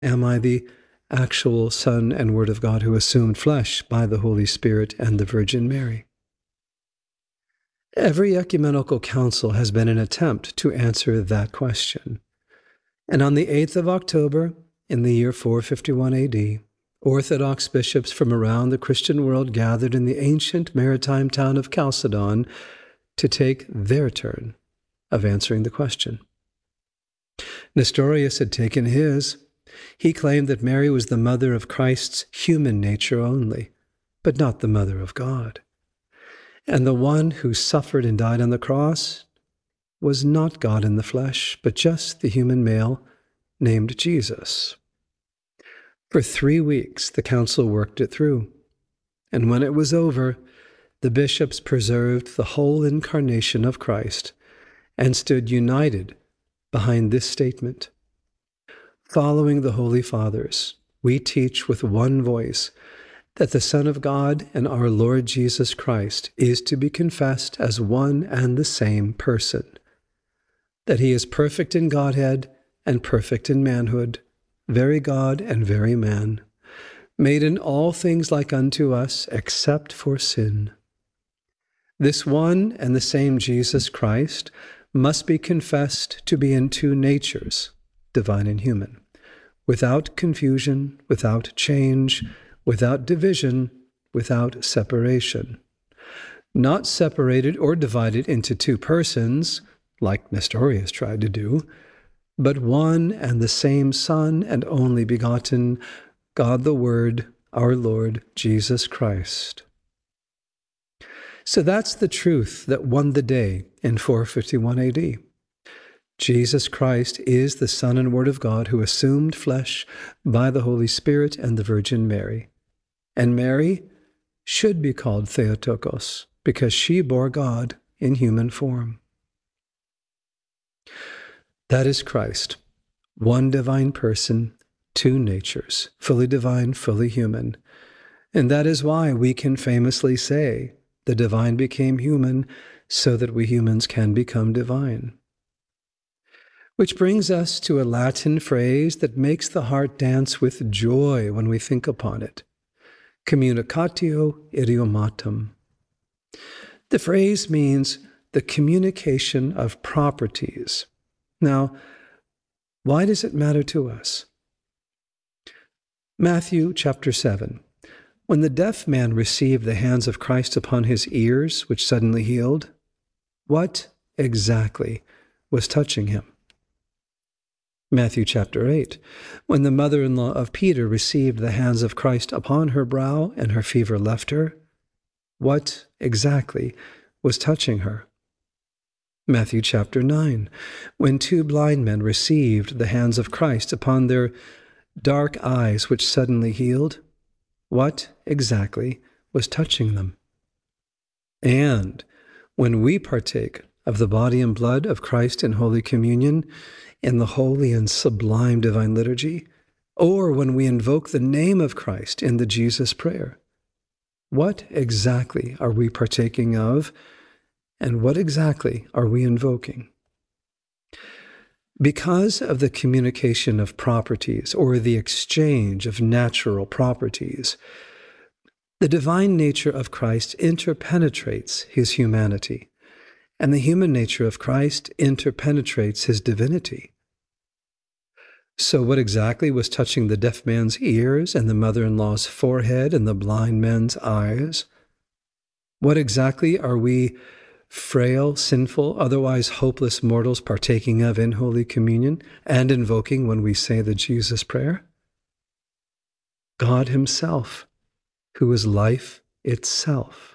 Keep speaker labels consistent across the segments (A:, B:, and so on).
A: Am I the actual Son and Word of God who assumed flesh by the Holy Spirit and the Virgin Mary? Every ecumenical council has been an attempt to answer that question. And on the 8th of October, in the year 451 AD, Orthodox bishops from around the Christian world gathered in the ancient maritime town of Chalcedon to take their turn of answering the question. Nestorius had taken his. He claimed that Mary was the mother of Christ's human nature only, but not the mother of God. And the one who suffered and died on the cross was not God in the flesh, but just the human male named Jesus. For 3 weeks, the council worked it through. And when it was over, the bishops preserved the whole incarnation of Christ and stood united behind this statement. Following the Holy Fathers, we teach with one voice that the Son of God and our Lord Jesus Christ is to be confessed as one and the same person, that he is perfect in Godhead and perfect in manhood, very God and very man, made in all things like unto us, except for sin. This one and the same Jesus Christ must be confessed to be in 2 natures, divine and human, without confusion, without change, without division, without separation. Not separated or divided into 2 persons, like Nestorius tried to do, but one and the same Son and only begotten, God the Word, our Lord Jesus Christ. So that's the truth that won the day in 451 AD. Jesus Christ is the Son and Word of God who assumed flesh by the Holy Spirit and the Virgin Mary. And Mary should be called Theotokos because she bore God in human form. That is Christ, one divine person, 2 natures, fully divine, fully human. And that is why we can famously say, the divine became human so that we humans can become divine. Which brings us to a Latin phrase that makes the heart dance with joy when we think upon it. Communicatio idiomatum. The phrase means the communication of properties. Now, why does it matter to us? Matthew chapter 7. When the deaf man received the hands of Christ upon his ears, which suddenly healed, what exactly was touching him? Matthew chapter 8. When the mother-in-law of Peter received the hands of Christ upon her brow and her fever left her, what exactly was touching her? Matthew chapter 9. When 2 blind men received the hands of Christ upon their dark eyes which suddenly healed, what exactly was touching them? And when we partake of the body and blood of Christ in Holy Communion, in the holy and sublime divine liturgy, or when we invoke the name of Christ in the Jesus Prayer, what exactly are we partaking of, and what exactly are we invoking? Because of the communication of properties, or the exchange of natural properties, the divine nature of Christ interpenetrates his humanity, and the human nature of Christ interpenetrates his divinity. So what exactly was touching the deaf man's ears and the mother-in-law's forehead and the blind man's eyes? What exactly are we frail, sinful, otherwise hopeless mortals partaking of in Holy Communion and invoking when we say the Jesus Prayer? God himself, who is life itself.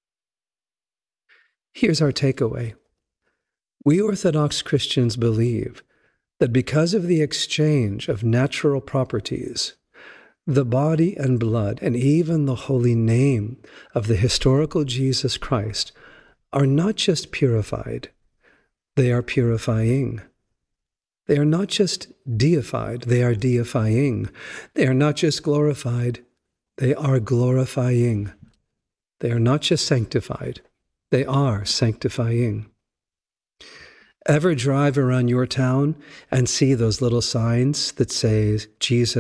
A: Here's our takeaway. We Orthodox Christians believe that because of the exchange of natural properties, the body and blood and even the holy name of the historical Jesus Christ are not just purified, they are purifying. They are not just deified, they are deifying. They are not just glorified, they are glorifying. They are not just sanctified, they are sanctifying. Ever drive around your town and see those little signs that say Jesus